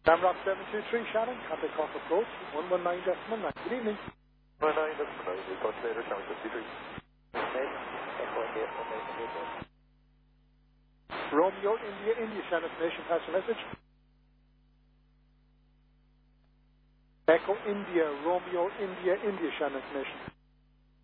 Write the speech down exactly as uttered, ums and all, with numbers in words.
Shamrock seven two three, Shannon, contact off approach, one one nine decimal nine. Good evening. one one nine decimal nine, we'll talk later, Shamrock fifty-three. Romeo, India, India, Shannon, Nation, pass the message. Echo, India, Romeo, India, India, Shannon, Nation.